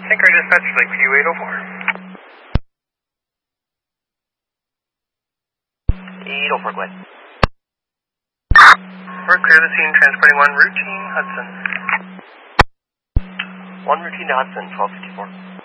Syncro Dispatch, Lakeview 804. 804, go ahead. We're clear the scene, transporting 1 routine Hudson. 1 routine to Hudson, 1254.